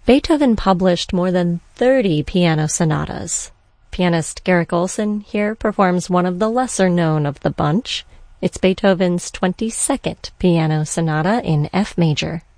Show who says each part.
Speaker 1: Beethoven published more than 30 piano sonatas. Pianist Garrick Olson here performs one of the lesser known of the bunch. It's Beethoven's 22nd piano sonata in F major.